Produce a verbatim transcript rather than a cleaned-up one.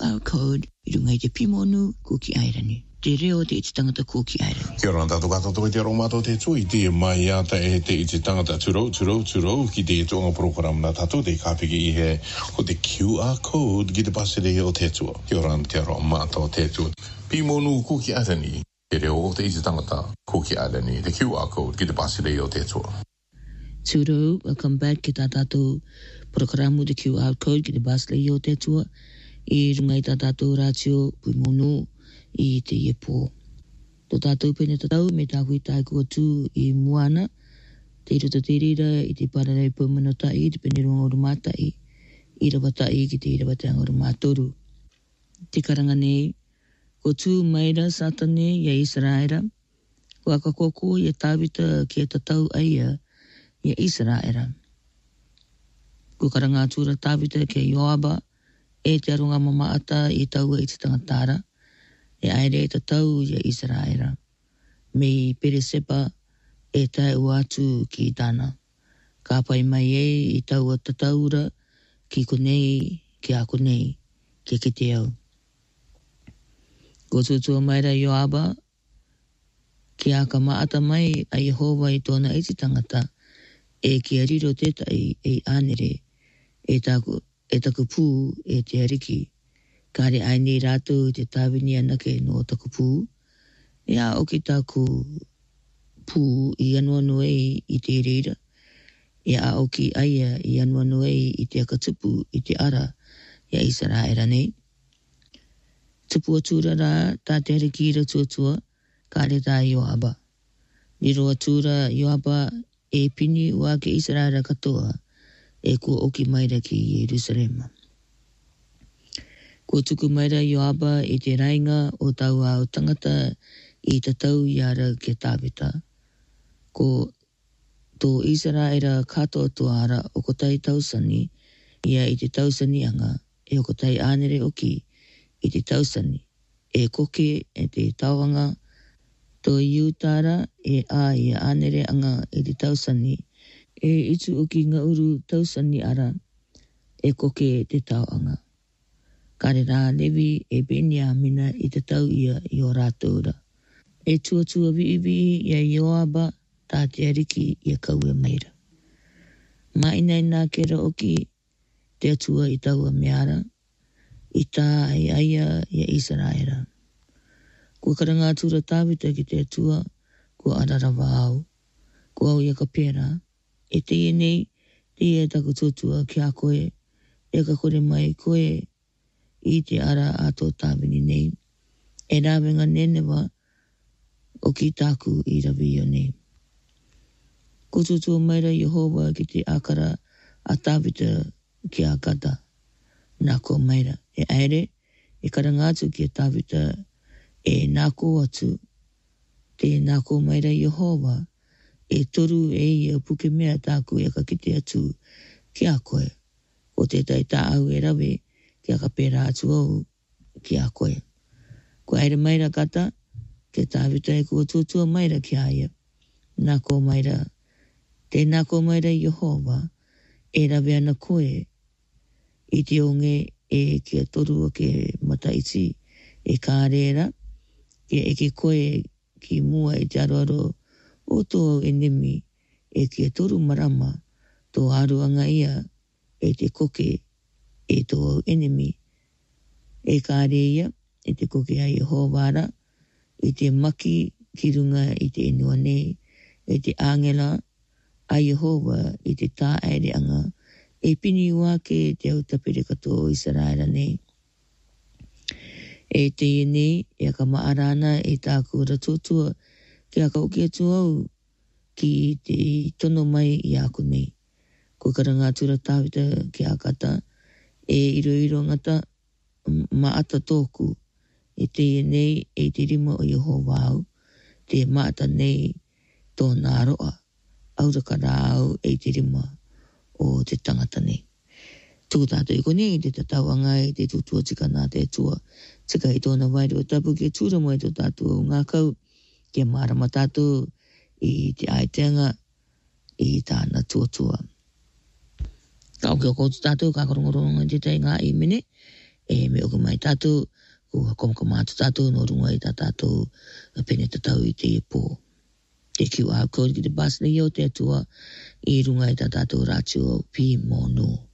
R code i runga i te pimonu Kuki Airani. Te reo te iti tangata Kuki Airani. Kia ora tātou katoa i te aromato te tui, te mai ata e te iti tangata turou, turou, turou, ki te tonga program na tātou te kāpiki i he o te Q R code ki te pasere o te tua. Kia ora te aromato te tui. Pimonu Kuki Airani. Te reo o te iti tangata Kuki Airani, te Q R code ki te pasere o te tua. Turou, welcome back ki tā tātou programu te Q R code ki te pasere o te tua. I runga i tā tātou rātio Pimonu i te iepo. Tō tātou pene tatau me tāku i tāi kua tū i Moana, te iro te rira i te pararei pōmanatai, te pene runga o rumatai, i rawatai ki te irawateanga o rumatoru. Te karanga nei, ko tū maira satane ia Israera, ko akakoko ia tāwita ki a tatau aia ia Israera. Ko karanga tūra tāwita ki a Yoaba, e te arunga mamaata i taua i te tangatara, e aere e tatau i a Israera. Me i Peresepa e tae uatu ki tana. Ka pai mai e i taua tataura ki konei, ki a konei, ki ki te au. Ko tutua maira Yoaba, ki a ka maata mai a Yehova i tōna i te tangata, e ki a riro tetai e anere, e taku e taku pū e te ariki. Kāre aini rātou i te tāwini anake no taku pū. E a oki taku pū i anuanuei i te reira. E a oki aia i anuanuei i te akatupu i te ara i a Israera nei. Tupu atura rā tā te ariki ra tuatua, kāre tā Yoaba. Niro atura Yoaba e pini ua ke Israera katoa, e kua oki maira ki Jerusalema. Kua tuku maira Yoaba i te rainga o tau au tangata i tatau iara ke tāwita. Ko tō Israera katoa tuara o ko tai tausani, ia i te tausani anga, e o ko tai ānere oki i te tausani, e koke e te tauanga, tō iutara e a i ānere anga i te tausani, e itu o ki ngā uru tausani ara, e koke te tauanga. Kare rā lewi e benia mina i te tau ia i o rātaura. E tua tua vi vi ia Yoaba tā te ariki ia kaua meira. Maina i nā kera oki te atua i taua meara, i tā ai aia ia Israera. Kua karanga atura tāwita ki te atua, kua ararawa au, kua au ia ka pēra, e te nei, te e taku tutua ki a koe, e ka kore mai koe i te ara a tō tāwini nei. E rāwenga nenewa o ki tāku i rawi o nei. Ko tutua maira Yehova ki te akara a tāwita ki a kata. Nāko maira. E aere, e karanga atu ki a tāwita e nāko atu. Te nāko maira Yehova e toru e ia puke mea tāku e ka kite atu ki a koe. O te tai tā au e rawe ki a ka pēra atu au ki a koe. Ko aere maira kata, ke tāwita e kua tuatua maira ki aia. Nāko maira, te nāko maira Yehova e rawe ana koe i te onge e ki a toru o ke mataiti e kārera, ke e ke koe ki mua i te aroaro o tō enemi e kia toru marama tō aruanga ia e te koke e tō enemi e kāre ia e te koke a Yehovara i te maki ki runga i te enua nei e te angela a Yehova i te tā aireanga e pini ua ke te au tapere katoa o Israera nei. E te nei e ka maarana e tāku ratotua ki a kauke atu au ki te tono mai i aku nei. Ko karanga tura tāwita ki a kata e iro iro ngata maata tōku e te nei e te rima o Yehova au te maata nei tō nā roa auraka rā au e te rima o te tangata nei. Tuku tātou i konei te tatawanga e te tutua tika nā te tua tika i tōna wairi o tapu ki tūra mai tō tātou ngā kau ke marama tātou i te aitenga i tāna tuatua. Ka o kia koutu tātou ka korongoronga te tei ngā i mene e me o ka mai tātou, ko hakoma ka mātu tātou no runga i tā tātou pene tatau i te e pō. Te Q R code ki te bus nei o te atua i runga i tā tātou rātio pi mō no.